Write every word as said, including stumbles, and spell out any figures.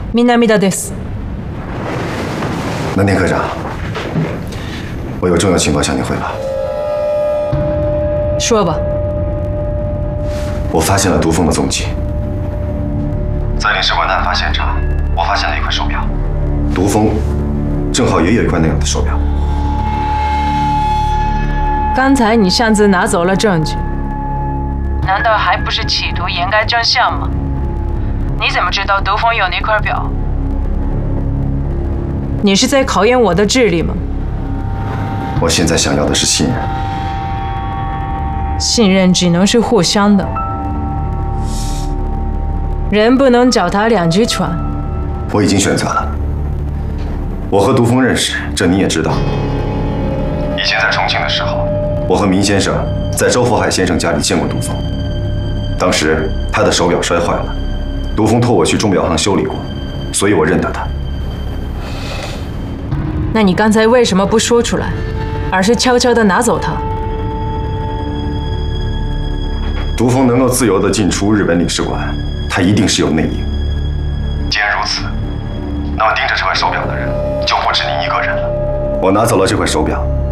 南田です。 南田科长，我有重要情报向您汇报。 说吧。 我发现了毒蜂的踪迹。在领事馆的案发现场，我发现了一块手表，毒蜂正好也有一块那样的手表。 刚才你擅自拿走了证据，难道还不是企图掩盖真相吗？你怎么知道毒蜂有那块表？你是在考验我的智力吗？ 我现在想要的是信任。 信任只能是互相的，人不能脚踏两只船。 我已经选择了。我和毒蜂认识，这你也知道。以前在重庆的时候，我和明先生在周福海先生家里见过毒蜂。当时他的手表摔坏了，毒蜂托我去钟表行修理过，所以我认得他。 那你刚才为什么不说出来，而是悄悄地拿走它？ 毒蜂能够自由地进出日本领事馆，他一定是有内应。既然如此，那么盯着这块手表的人就不止您一个人了。我拿走了这块手表，